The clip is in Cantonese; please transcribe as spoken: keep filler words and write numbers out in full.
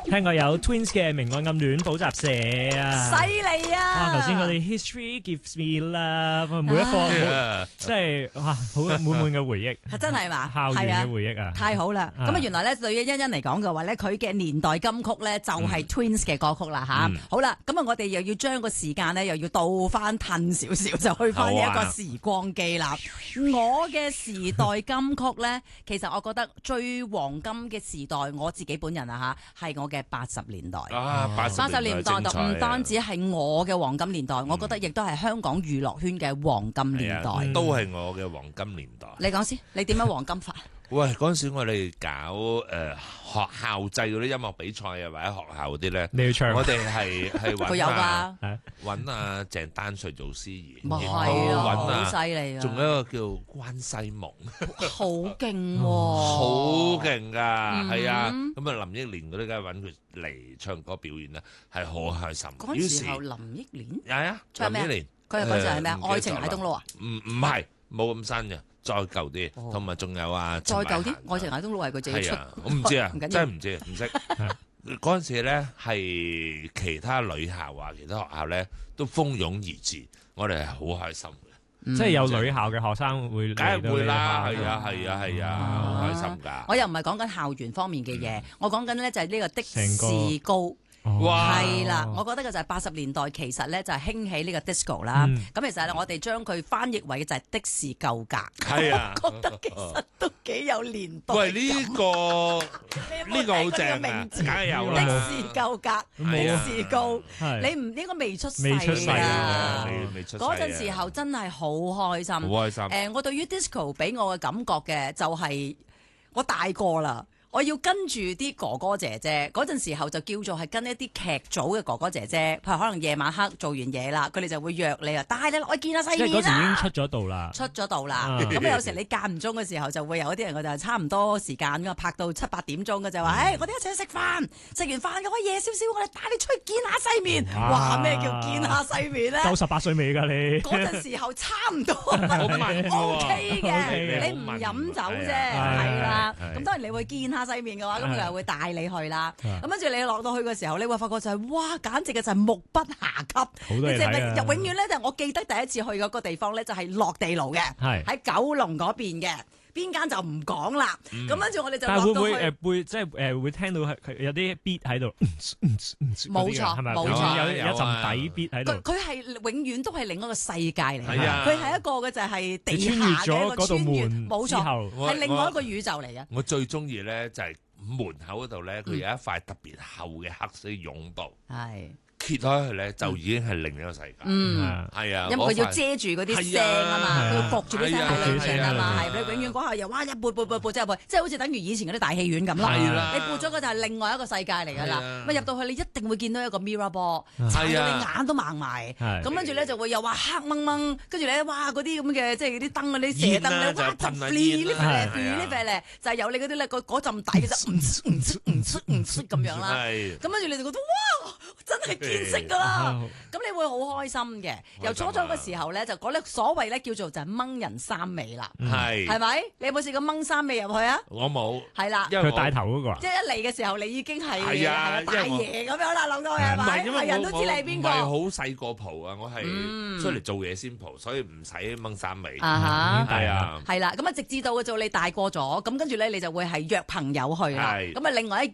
聽過有 Twins 嘅明愛暗戀補習社啊， 犀利啊！ 哇！頭先我哋 History gives me love，每一課即係哇，好滿滿嘅回憶， 真係嘛？ 校園嘅回憶啊！ 太好啦！咁啊，原來咧對於欣欣嚟講嘅話咧，佢嘅年代金曲咧就係 Twins 嘅歌曲啦吓。好啦，咁啊，我哋又要將個時間咧又要倒翻褪少少，就去翻呢一個時光機啦。我嘅時代金曲咧，其實我覺得最黃金嘅時代，我自己本人啊吓，係我嘅八十年代。 啊，八十年代就唔單止係我嘅黃金年代，我覺得亦都係香港娛樂圈嘅黃金年代， 都係我嘅黃金年代。 你講先，你點樣黃金法？ 喂，嗰陣時我哋搞誒學校制嗰啲音樂比賽啊，或者學校嗰啲咧， 你要唱， 我哋係係佢有㗎， 揾阿鄭丹瑞做司儀， 咪係啊，好犀利啊！ 仲有一個叫關西蒙， 好勁喎， 好勁㗎，係啊！咁啊，林憶蓮嗰啲梗係揾佢嚟唱歌表演啦，係好開心。 嗰陣時候林憶蓮係啊， 唱咩？佢係嗰陣係咩啊？愛情喺東路啊？ 唔唔係，冇咁新嘅。再舊啲，同埋仲有啊， 再舊啲，愛情喺東路係佢自己出， 我唔知啊，真係唔知，唔識。嗰陣時咧，係其他女校啊，其他學校咧都蜂擁而至，我哋係好開心嘅。 即係有女校嘅學生會， 梗係會啦，係啊，係啊，係啊，好開心㗎。 我又唔係講緊校園方面嘅嘢，我講緊咧就係呢個的士高。 哇， 係啦，我覺得嘅就係八十年代，其實咧就係興起呢個 disco 啦。咁其實咧，我哋將佢翻譯為嘅就係的士舊格。 係啊， 我覺得其實都幾有年代。 喂，呢個呢個好正啊，梗係有啦。 的士舊格，的士高，你唔應該未出世㗎。 未出世啊，未出世。 嗰陣時候真係好開心， 好開心。 誒，我對於 disco 俾我嘅感覺嘅就係我大個啦。我要跟住啲哥哥姐姐嗰陣時候就叫做係跟一啲劇組嘅哥哥姐姐，譬如可能夜晚黑做完嘢啦，佢哋就會約你啊，帶你落去見下世面啦。 即係嗰時已經出咗道啦， 出咗道啦。咁有時你間唔中嘅時候就會有一啲人，佢就係差唔多時間㗎，拍到七八點鐘嘅就話，誒，我哋一齊去食飯，食完飯嘅可以夜少少，我哋帶你出去見下世面。哇！咩叫見下世面咧？ 夠十八歲未㗎你？ 嗰陣時候差唔多，O K 嘅，你唔飲酒啫，係啦。咁當然你會見下世面嘅話，咁佢又會帶你去啦。咁跟住你落到去嘅時候，你會發覺就係哇，簡直嘅就係目不暇給。 好多嘢睇啊！ 永遠咧就我記得第一次去嗰個地方咧就係落地牢嘅，喺九龍嗰邊嘅。邊間就唔講啦。咁跟住我哋就落到去。但係會唔會誒會即係誒會聽到係有啲 beat 喺度？ 冇錯，冇錯， 有有陣底 beat 喺度。 佢佢係永遠都係另一個世界嚟嘅。 係啊， 佢係一個嘅就係地下嘅一個穿越，冇錯，係另外一個宇宙嚟嘅。 我最中意咧就係門口嗰度咧，佢有一塊特別厚嘅黑色絨布。係。揭開佢咧，就已經係另一個世界。 嗯， 係啊， 因為佢要遮住嗰啲聲啊嘛，佢要伏住啲聲喺裏面啊嘛，係你永遠嗰下又哇一撥撥撥撥即係撥，即係好似等於以前嗰啲大戲院咁啦。 係啦， 你撥咗個就係另外一個世界嚟㗎啦。咁入到去你一定會見到一個 mirror ball，踩到你眼都盲埋。咁跟住咧就會又話黑掹掹，跟住咧哇嗰啲咁嘅即係啲燈嗰啲射燈咧，哇噴呢啡咧呢啡咧，就係有你嗰啲咧嗰嗰陣底嘅啫，唔出唔出唔出唔出咁樣啦。咁跟住你就覺得哇，真係〜見識噶啦，咁你會好開心嘅。由初初嘅時候咧，就嗰咧所謂咧叫做就係掹人衫尾啦，係係咪？你有冇試過掹衫尾入去啊？ 我冇， 係啦， 因為佢帶頭嗰個， 即係一嚟嘅時候，你已經係係啊大爺咁樣啦，諗到係咪？係人都知你係邊個。 唔係好細個蒲啊，我係出嚟做嘢先蒲，所以唔使掹衫尾。 啊係啊， 係啦，咁啊直至到嘅做你大個咗，咁跟住咧你就會係約朋友去啦。咁啊另外一